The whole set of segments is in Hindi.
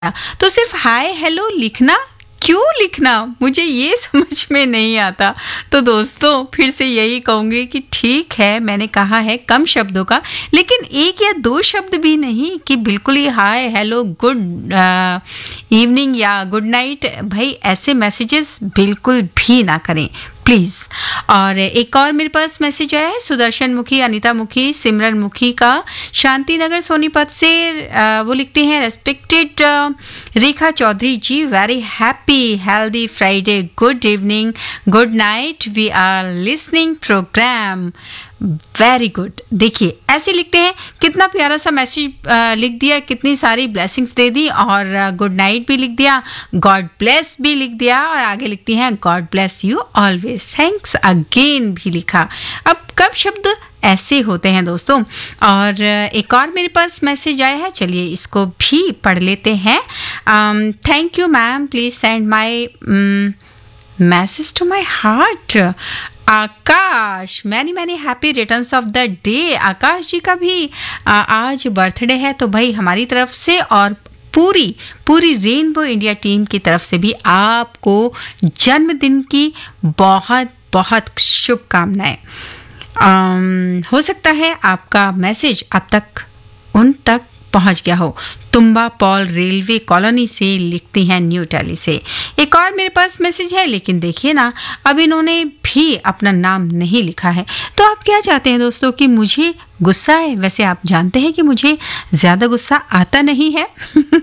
तो सिर्फ हाय हेलो लिखना क्यों लिखना, मुझे ये समझ में नहीं आता। तो दोस्तों फिर से यही कहूँगी कि ठीक है, मैंने कहा है कम शब्दों का, लेकिन एक या दो शब्द भी नहीं कि बिल्कुल ही हाय हेलो गुड इवनिंग या गुड नाइट। भाई ऐसे मैसेजेस बिल्कुल भी ना करें प्लीज़। और एक और मेरे पास मैसेज आया है सुदर्शन मुखी, अनीता मुखी, सिमरन मुखी का, शांति नगर सोनीपत से। वो लिखते हैं respected Rekha Chaudhary ji, very happy healthy Friday, good evening, good night, we are listening programme, very good. देखिए ऐसे लिखते हैं, कितना प्यारा सा मैसेज लिख दिया, कितनी सारी ब्लेसिंग्स दे दी और गुड नाइट भी लिख दिया, गॉड ब्लेस भी लिख दिया और आगे लिखती हैं God bless you always, thanks again भी लिखा। अब कब शब्द ऐसे होते हैं दोस्तों। और एक और मेरे पास मैसेज आया है, चलिए इसको भी पढ़ लेते हैं। Thank you ma'am, please send my message to my heart. Akash, many many happy returns of the day. आकाश जी का भी आज बर्थडे है, तो भाई हमारी तरफ से और पूरी रेनबो इंडिया टीम की तरफ से भी आपको जन्मदिन की बहुत बहुत शुभकामनाएं। हो सकता है आपका मैसेज अब तक उन तक पहुंच गया हो। तुम्बा पॉल रेलवे कॉलोनी से लिखती हैं, न्यू दिल्ली से। एक और मेरे पास मैसेज है, लेकिन देखिए ना अब इन्होंने भी अपना नाम नहीं लिखा है। तो आप क्या चाहते हैं दोस्तों कि मुझे गुस्सा है? वैसे आप जानते हैं कि मुझे ज़्यादा गुस्सा आता नहीं है।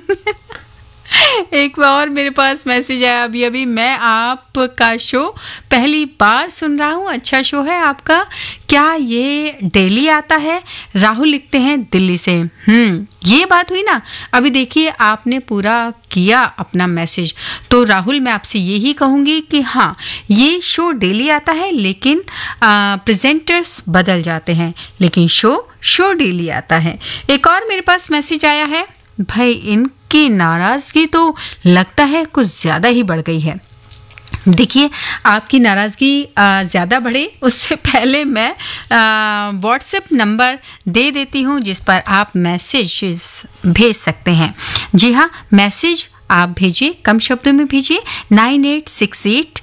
एक और मेरे पास मैसेज आया अभी, मैं आपका शो पहली बार सुन रहा हूँ, अच्छा शो है आपका, क्या ये डेली आता है? राहुल लिखते हैं दिल्ली से। ये बात हुई ना। अभी देखिए आपने पूरा किया अपना मैसेज, तो राहुल मैं आपसे यही कहूँगी कि हाँ ये शो डेली आता है, लेकिन प्रेजेंटर्स बदल जाते हैं, लेकिन शो डेली आता है। एक और मेरे पास मैसेज आया है, भाई इनकी नाराज़गी तो लगता है कुछ ज़्यादा ही बढ़ गई है। देखिए आपकी नाराज़गी ज़्यादा बढ़े उससे पहले मैं व्हाट्सएप नंबर दे देती हूँ जिस पर आप मैसेज भेज सकते हैं। जी हाँ, मैसेज आप भेजिए, कम शब्दों में भेजिए, 9868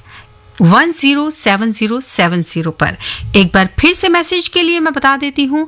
107070 पर। एक बार फिर से मैसेज के लिए मैं बता देती हूँ,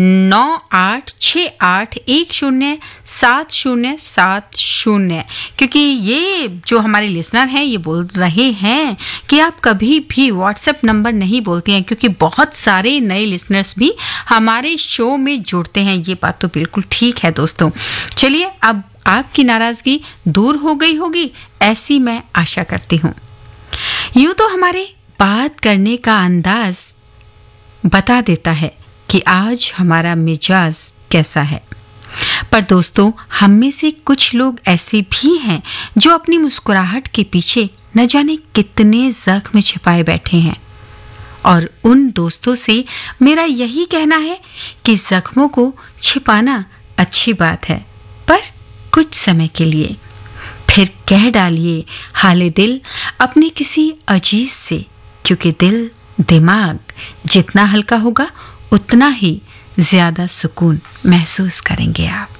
9868107070, क्योंकि ये जो हमारे लिसनर हैं ये बोल रहे हैं कि आप कभी भी व्हाट्सएप नंबर नहीं बोलती हैं, क्योंकि बहुत सारे नए लिसनर्स भी हमारे शो में जुड़ते हैं। ये बात तो बिल्कुल ठीक है दोस्तों। चलिए अब आपकी नाराज़गी दूर हो गई होगी, ऐसी मैं आशा करती हूँ। यूं तो हमारे बात करने का अंदाज बता देता है कि आज हमारा मिजाज कैसा है, पर दोस्तों हम में से कुछ लोग ऐसे भी हैं जो अपनी मुस्कुराहट के पीछे न जाने कितने जख्म छिपाए बैठे हैं। और उन दोस्तों से मेरा यही कहना है कि जख्मों को छिपाना अच्छी बात है, पर कुछ समय के लिए। फिर कह डालिए हाले दिल अपने किसी अजीज से, क्योंकि दिल दिमाग जितना हल्का होगा उतना ही ज़्यादा सुकून महसूस करेंगे आप।